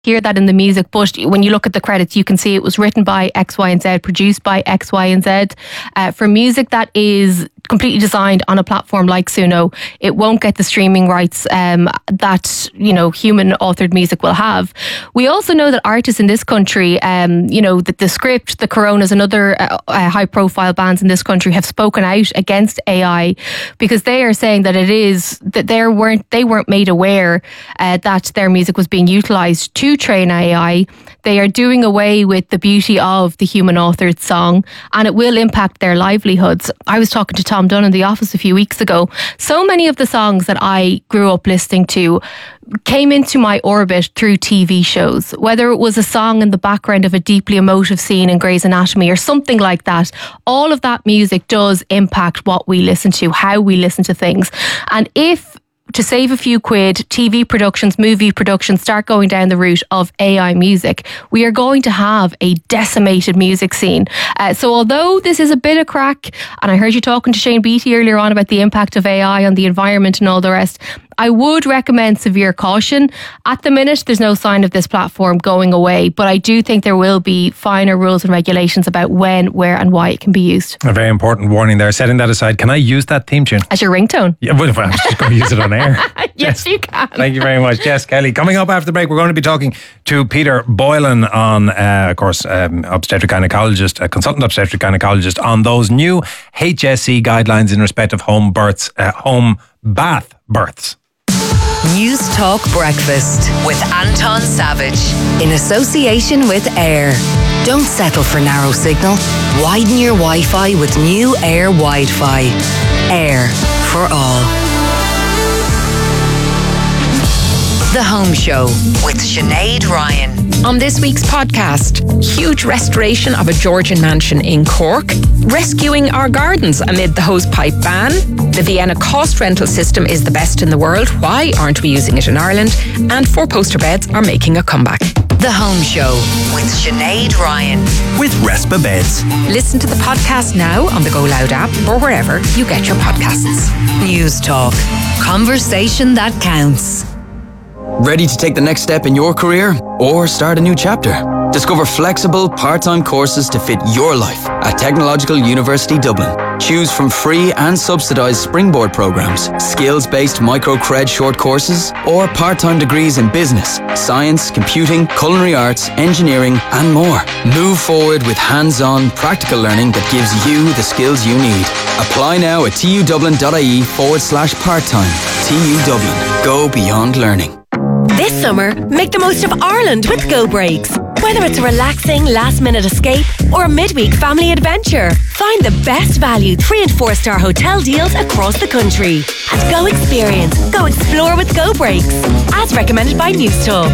hear that in the music, but when you look at the credits, you can see it was written by X, Y, and Z, produced by X, Y, and Z. For music that is completely designed on a platform like Suno, it won't get the streaming rights that, you know, human authored music will have. We also know that artists in this country, you know, that The Script, the Coronas, and other high profile bands in this country have spoken out against AI, because they are saying that it is that they weren't made aware that their music was being utilised to train AI. They are doing away with the beauty of the human authored song, and it will impact their livelihoods. I was talking to Tom Dunn in the office a few weeks ago. So many of the songs that I grew up listening to came into my orbit through TV shows, whether it was a song in the background of a deeply emotive scene in Grey's Anatomy or something like that. All of that music does impact what we listen to, how we listen to things. And if, to save a few quid, TV productions, movie productions start going down the route of AI music, we are going to have a decimated music scene. So although this is a bit of crack, and I heard you talking to Shane Beattie earlier on about the impact of AI on the environment and all the rest, I would recommend severe caution. At the minute, there's no sign of this platform going away, but I do think there will be finer rules and regulations about when, where and why it can be used. A very important warning there. Setting that aside, can I use that theme tune? As your ringtone? Yeah, well, I'm just going to use it on air. Yes, you can. Thank you very much, Jess Kelly. Coming up after the break, we're going to be talking to Peter Boylan on, of course, obstetric gynecologist, a consultant obstetric gynecologist, on those new HSE guidelines in respect of home bath births. News Talk Breakfast with Anton Savage in association with Air. Don't settle for narrow signal. Widen your Wi-Fi with new Air Wi-Fi. Air for all. The Home Show with Sinead Ryan. On this week's podcast, huge restoration of a Georgian mansion in Cork, rescuing our gardens amid the hosepipe ban, the Vienna cost rental system is the best in the world, why aren't we using it in Ireland, and 4-poster beds are making a comeback. The Home Show with Sinead Ryan. With Respa Beds. Listen to the podcast now on the Go Loud app or wherever you get your podcasts. News Talk. Conversation that counts. Ready to take the next step in your career or start a new chapter? Discover flexible, part-time courses to fit your life at Technological University Dublin. Choose from free and subsidised springboard programmes, skills-based micro-cred short courses, or part-time degrees in business, science, computing, culinary arts, engineering, and more. Move forward with hands-on, practical learning that gives you the skills you need. Apply now at tudublin.ie/part-time. TU Dublin. Go beyond learning. This summer, make the most of Ireland with Go Breaks. Whether it's a relaxing last-minute escape or a midweek family adventure, find the best value 3- and 4-star hotel deals across the country. At Go Experience, go explore with Go Breaks. As recommended by News Talk.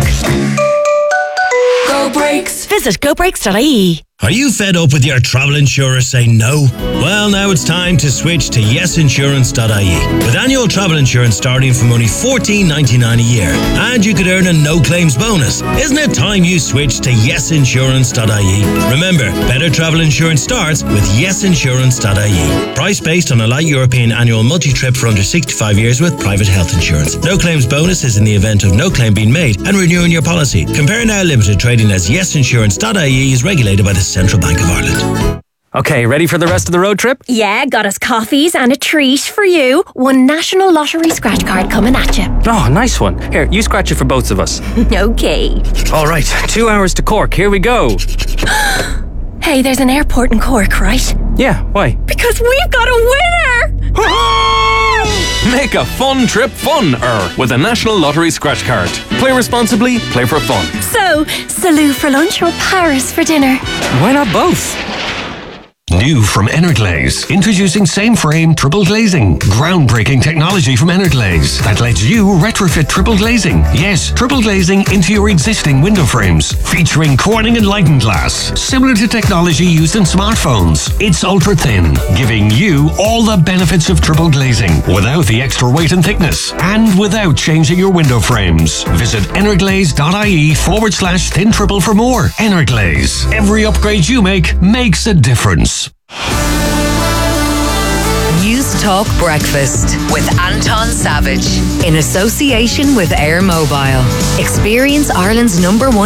Go Breaks. Visit gobreaks.ie. Are you fed up with your travel insurer saying no? Well, now it's time to switch to yesinsurance.ie. With annual travel insurance starting from only $14.99 a year. And you could earn a no-claims bonus. Isn't it time you switch to yesinsurance.ie? Remember, better travel insurance starts with yesinsurance.ie. Price based on a light European annual multi-trip for under 65 years with private health insurance. No-claims bonus is in the event of no claim being made and renewing your policy. Compare Now Limited, trading as yesinsurance.ie, is regulated by the Central Bank of Ireland. Okay, ready for the rest of the road trip? Yeah, got us coffees and a treat for you. One National Lottery scratch card coming at you. Oh, nice one. Here, you scratch it for both of us. Okay. All right, 2 hours to Cork. Here we go. Hey, there's an airport in Cork, right? Yeah, why? Because we've got a winner! Make a fun trip fun-er with a National Lottery scratch card. Play responsibly, play for fun. So, Salou for lunch or Paris for dinner? Why not both? New from Energlaze, introducing same frame triple glazing. Groundbreaking technology from Energlaze that lets you retrofit triple glazing. Yes, triple glazing into your existing window frames, featuring Corning Enlightened glass, similar to technology used in smartphones. It's ultra thin, giving you all the benefits of triple glazing without the extra weight and thickness, and without changing your window frames. Visit energlaze.ie/thin triple for more. Energlaze. Every upgrade you make makes a difference. News Talk Breakfast with Anton Savage in association with Air Mobile. Experience Ireland's #1